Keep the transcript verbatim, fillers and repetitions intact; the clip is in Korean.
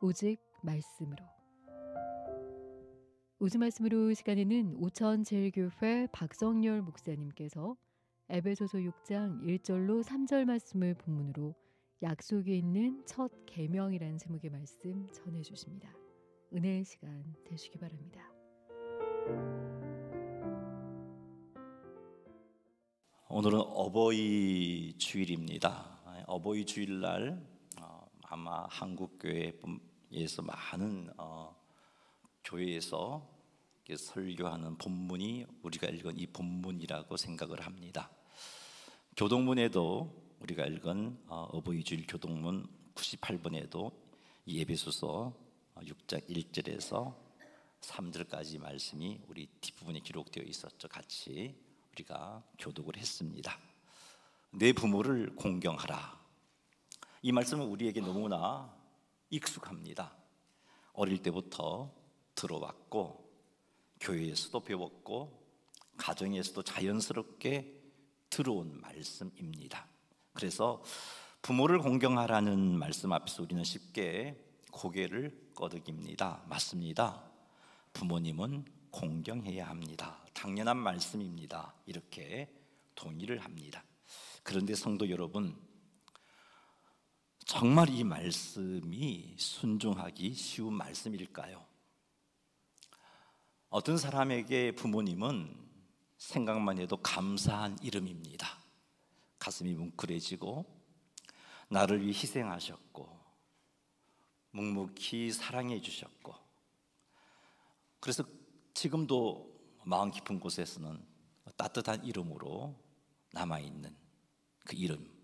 오직 말씀으로. 오직 말씀으로 시간에는 오천제일교회 박성열 목사님께서 에베소서 육 장 일 절로 삼 절 말씀을 본문으로 약속이 있는 첫 계명이라는 제목의 말씀 전해주십니다. 은혜의 시간 되시기 바랍니다. 오늘은 어버이 주일입니다. 어버이 주일날 어, 아마 한국 교회에서 많은 어, 교회에서 설교하는 본문이 우리가 읽은 이 본문이라고 생각을 합니다. 교동문에도 우리가 읽은 어, 어버이 주일 교동문 구십팔 번에도 이 에베소서 육 장 일 절에서 삼 절까지 말씀이 우리 뒷부분에 기록되어 있었죠. 같이 우리가 교독을 했습니다. 내 부모를 공경하라. 이 말씀은 우리에게 너무나 익숙합니다. 어릴 때부터 들어왔고 교회에서도 배웠고 가정에서도 자연스럽게 들어온 말씀입니다. 그래서 부모를 공경하라는 말씀 앞에서 우리는 쉽게 고개를 끄덕입니다. 맞습니다. 부모님은 공경해야 합니다. 당연한 말씀입니다. 이렇게 동의를 합니다. 그런데 성도 여러분, 정말 이 말씀이 순종하기 쉬운 말씀일까요? 어떤 사람에게 부모님은 생각만 해도 감사한 이름입니다. 가슴이 뭉클해지고 나를 위해 희생하셨고 묵묵히 사랑해 주셨고, 그래서 지금도 마음 깊은 곳에서는 따뜻한 이름으로 남아있는 그 이름,